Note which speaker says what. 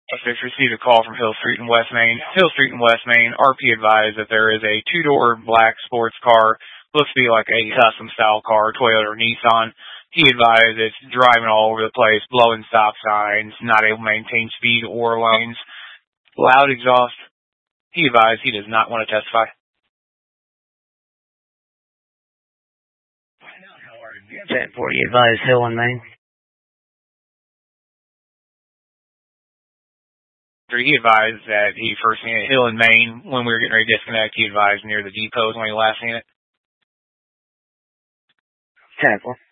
Speaker 1: Officers received a call from Hill Street in West Main. Hill Street in West Main, RP advised that there is a two-door black sports car, looks to be like a custom-style car, Toyota or Nissan. He advised it's driving all over the place, blowing stop signs, not able to maintain speed or lanes, loud exhaust. He advised he does not want to testify.
Speaker 2: 1040 advised Hill and Main.
Speaker 1: He advised that he first seen it Hill and Main when we were getting ready to disconnect. He advised near the depots when he last seen it.
Speaker 2: 10-4.